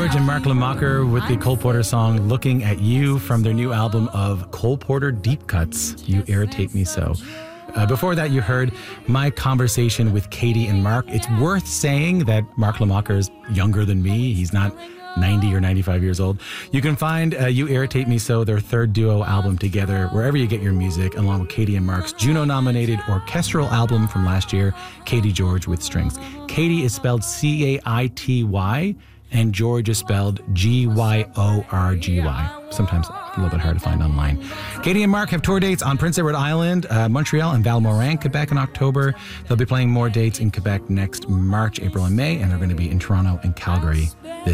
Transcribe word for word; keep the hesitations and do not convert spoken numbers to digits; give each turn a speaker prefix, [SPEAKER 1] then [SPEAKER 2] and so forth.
[SPEAKER 1] George and Mark Lamacher with the Cole Porter song Looking at You from their new album of Cole Porter Deep Cuts, You Irritate Me So. Uh, before that, you heard my conversation with Katie and Mark. It's worth saying that Mark Lamacher is younger than me. He's not ninety or ninety-five years old. You can find uh, You Irritate Me So, their third duo album together, wherever you get your music, along with Katie and Mark's Juno-nominated orchestral album from last year, Katie George with Strings. Katie is spelled C A I T Y, and George is spelled G Y O R G Y. Sometimes a little bit hard to find online. Katie and Mark have tour dates on Prince Edward Island, uh, Montreal, and Val-Morin, Quebec in October. They'll be playing more dates in Quebec next March, April, and May, and they're going to be in Toronto and Calgary